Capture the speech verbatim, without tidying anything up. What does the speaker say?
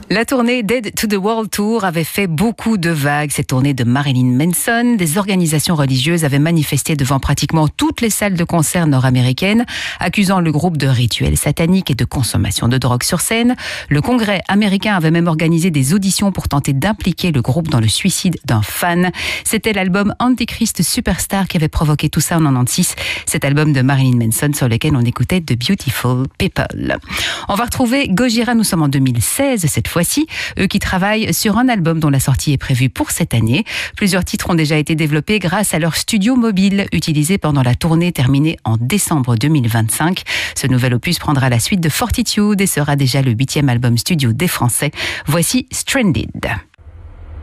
La tournée Dead to the World Tour avait fait beaucoup de vagues. Cette tournée de Marilyn Manson, des organisations religieuses avaient manifesté devant pratiquement toutes les salles de concert nord-américaines, accusant le groupe de rituels sataniques et de consommation de drogue sur scène. Le Congrès américain avait même organisé des auditions pour tenter d'impliquer le groupe dans le suicide d'un fan. C'était l'album Antichrist Superstar qui avait provoqué tout ça en quatre-vingt-six. Cet album de Marilyn Manson sur lequel on écoutait The Beautiful People. On va retrouver Gojira, nous sommes en deux mille seize cette fois. Voici, eux qui travaillent sur un album dont la sortie est prévue pour cette année. Plusieurs titres ont déjà été développés grâce à leur studio mobile utilisé pendant la tournée terminée en décembre deux mille vingt-cinq. Ce nouvel opus prendra la suite de Fortitude et sera déjà le huitième album studio des Français. Voici Stranded.